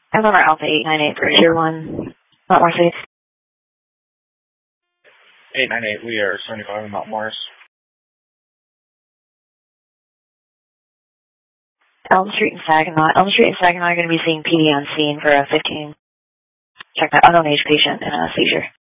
November Alpha 898 for Tier 1, Mount Morris. 898, we are 75 in Mount Morris. Elm Street and Saginaw. Elm Street and Saginaw are going to be seeing PD on scene for a 15. Check that unknown age patient in a seizure.